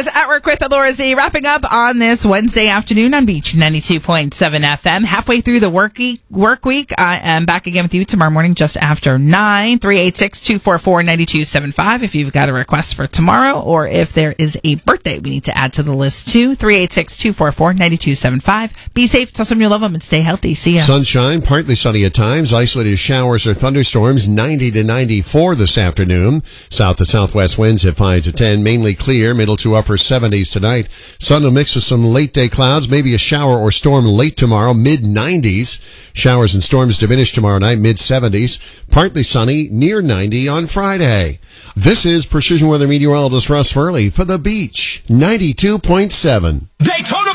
hours at work with Laura Z, wrapping up on this Wednesday afternoon on Beach 92.7 FM. Halfway through the work week. I am back again with you tomorrow morning just after 9. 386-244-9275 if you've got a request for tomorrow, or if there is a birthday we need to add to the list too. 386-244-9275. Be safe, tell someone you love them, and stay healthy. See ya. Sunshine, partly sunny at times, isolated showers or thunderstorms, 90 to 94 this afternoon. South to southwest winds at 5 to 10, mainly clear, middle to upper 70s tonight. Sun will mix with some late day clouds, maybe a shower or storm late tomorrow, mid 90s. Showers and storms diminish tomorrow night, mid 70s. Partly sunny, near 90 on Friday. This is Precision Weather Meteorologist Russ Furley for The Beach 92.7. Daytona